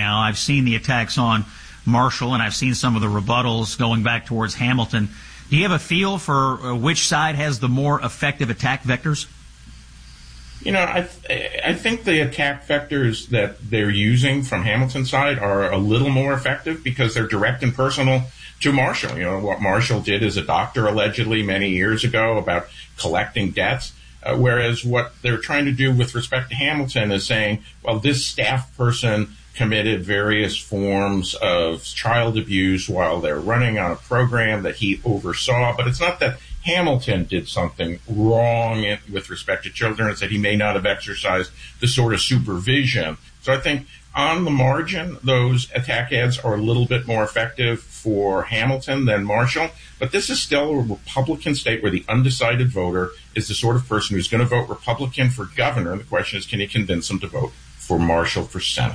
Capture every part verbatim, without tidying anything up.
now. I've seen the attacks on Marshall, and I've seen some of the rebuttals going back towards Hamilton. Do you have a feel for which side has the more effective attack vectors? You know, I th- I think the attack vectors that they're using from Hamilton's side are a little more effective because they're direct and personal to Marshall. You know, what Marshall did as a doctor allegedly many years ago about collecting debts, uh, whereas what they're trying to do with respect to Hamilton is saying, well, this staff person committed various forms of child abuse while they're running on a program that he oversaw, but it's not that Hamilton did something wrong in, with respect to children. It's that he may not have exercised the sort of supervision. So I think on the margin, those attack ads are a little bit more effective for Hamilton than Marshall. But this is still a Republican state where the undecided voter is the sort of person who's going to vote Republican for governor. And the question is, can you convince them to vote for Marshall for Senate?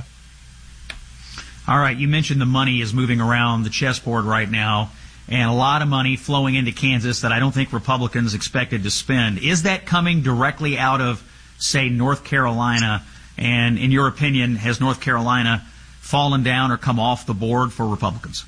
All right, you mentioned the money is moving around the chessboard right now, and a lot of money flowing into Kansas that I don't think Republicans expected to spend. Is that coming directly out of, say, North Carolina? And in your opinion, has North Carolina fallen down or come off the board for Republicans?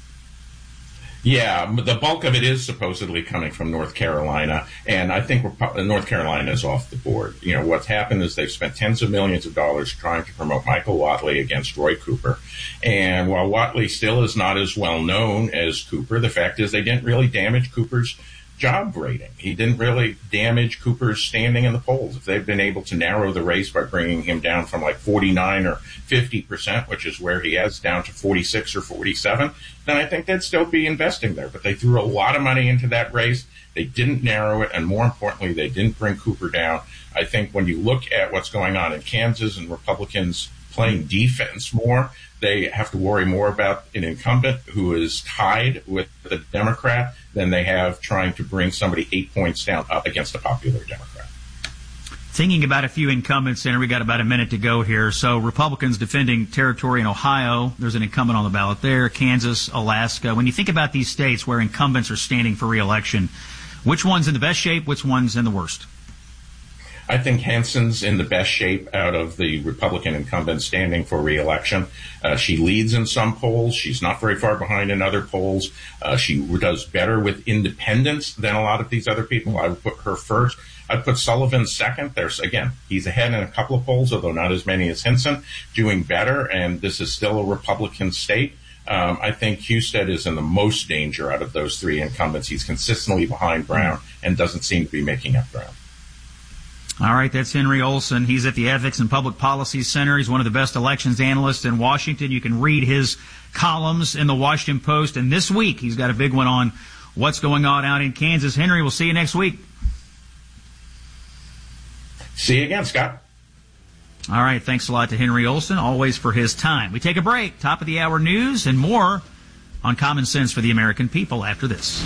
Yeah, the bulk of it is supposedly coming from North Carolina, and I think North Carolina is off the board. You know, what's happened is they've spent tens of millions of dollars trying to promote Michael Whatley against Roy Cooper, and while Whatley still is not as well known as Cooper, the fact is they didn't really damage Cooper's job rating. He didn't really damage Cooper's standing in the polls. If they've been able to narrow the race by bringing him down from like forty-nine or fifty percent, which is where he is, down to forty-six or forty-seven, then I think they'd still be investing there. But they threw a lot of money into that race. They didn't narrow it, and more importantly, they didn't bring Cooper down. I think when you look at what's going on in Kansas and Republicans playing defense more, they have to worry more about an incumbent who is tied with the Democrat than they have trying to bring somebody eight points down up against a popular Democrat. Thinking about a few incumbents, and we got about a minute to go here. So Republicans defending territory in Ohio, there's an incumbent on the ballot there, Kansas, Alaska. When you think about these states where incumbents are standing for re-election, which one's in the best shape, which one's in the worst? I think Hansen's in the best shape out of the Republican incumbents standing for re-election. Uh, she leads in some polls. She's not very far behind in other polls. Uh, she does better with independents than a lot of these other people. I would put her first. I'd put Sullivan second. There's, again, he's ahead in a couple of polls, although not as many as Hinson, doing better, and this is still a Republican state. Um, I think Husted is in the most danger out of those three incumbents. He's consistently behind Brown and doesn't seem to be making up ground. All right, that's Henry Olsen. He's at the Ethics and Public Policy Center. He's one of the best elections analysts in Washington. You can read his columns in the Washington Post. And this week, he's got a big one on what's going on out in Kansas. Henry, we'll see you next week. See you again, Scott. All right, thanks a lot to Henry Olsen, always for his time. We take a break, top of the hour news, and more on Common Sense for the American People after this.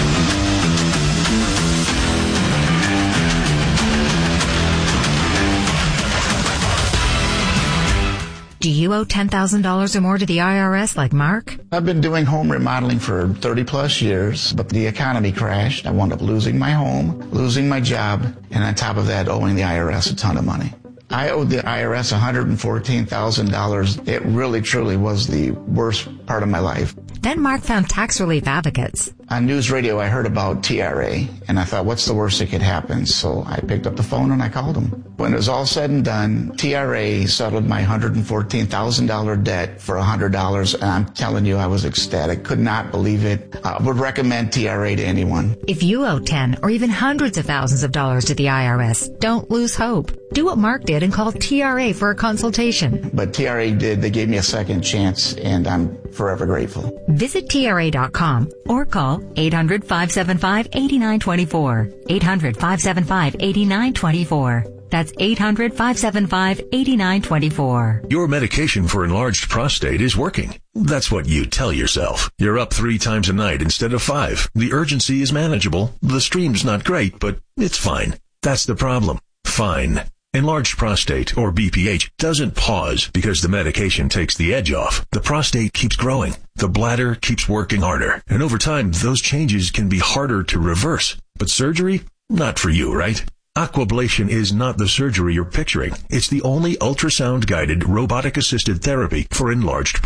Do you owe ten thousand dollars or more to the I R S like Mark? I've been doing home remodeling for thirty plus years, but the economy crashed. I wound up losing my home, losing my job, and on top of that, owing the I R S a ton of money. I owed the I R S one hundred fourteen thousand dollars. It really, truly was the worst part of my life. Then Mark found tax relief advocates. On news radio, I heard about T R A, and I thought, what's the worst that could happen? So I picked up the phone and I called them. When it was all said and done, T R A settled my one hundred fourteen thousand dollars debt for one hundred dollars, and I'm telling you, I was ecstatic. Could not believe it. I would recommend T R A to anyone. If you owe ten or even hundreds of thousands of dollars to the I R S, don't lose hope. Do what Mark did and call T R A for a consultation. But T R A did. They gave me a second chance, and I'm forever grateful. Visit T R A dot com or call eight hundred, five seven five, eight nine two four. eight hundred, five seven five, eight nine two four. That's eight hundred, five seven five, eight nine two four. Your medication for enlarged prostate is working. That's what you tell yourself. You're up three times a night instead of five. The urgency is manageable. The stream's not great, but it's fine. That's the problem. Fine. Enlarged prostate, or B P H, doesn't pause because the medication takes the edge off. The prostate keeps growing. The bladder keeps working harder. And over time, those changes can be harder to reverse. But surgery? Not for you, right? Aquablation is not the surgery you're picturing. It's the only ultrasound-guided, robotic-assisted therapy for enlarged prostate.